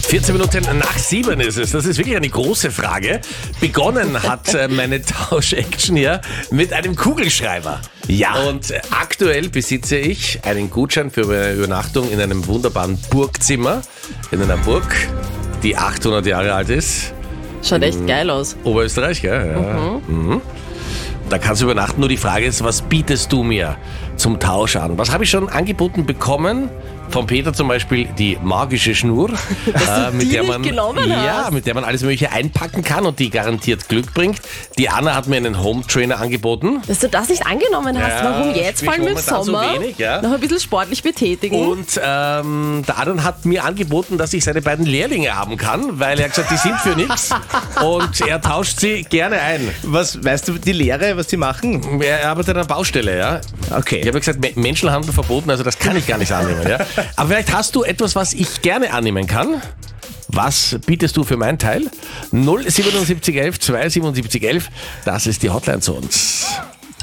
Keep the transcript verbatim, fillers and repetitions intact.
vierzehn Minuten nach sieben ist es. Das ist wirklich eine große Frage. Begonnen hat äh, meine Tausch-Action hier mit einem Kugelschreiber. Ja. Und äh, aktuell besitze ich einen Gutschein für meine Übernachtung in einem wunderbaren Burgzimmer. In einer Burg, die achthundert Jahre alt ist. Schaut echt geil aus. Oberösterreich, gell? Ja. Mhm. Mhm. Da kannst du übernachten. Nur die Frage ist, was bietest du mir zum Tausch an? Was habe ich schon angeboten bekommen? Von Peter zum Beispiel die magische Schnur, Dass du mit die der nicht man genommen ja, hast. mit der man alles Mögliche einpacken kann und die garantiert Glück bringt. Die Anna hat mir einen Home Trainer angeboten. Dass du das nicht angenommen hast. Ja, Warum jetzt? sprich Vor allem im momentan so Sommer. wenig, ja. Noch ein bisschen sportlich betätigen. Und ähm, der Adam hat mir angeboten, dass ich seine beiden Lehrlinge haben kann, weil er gesagt, die sind für nichts und er tauscht sie gerne ein. Was, weißt du die Lehre, was die machen? Er arbeitet an einer Baustelle, ja. Okay. Ich habe gesagt, Me- Menschenhandel verboten, also das kann ich gar nicht annehmen, ja. Aber vielleicht hast du etwas, was ich gerne annehmen kann. Was bietest du für meinen Teil? null sieben sieben eins eins zwei sieben sieben eins eins, das ist die Hotline zu uns.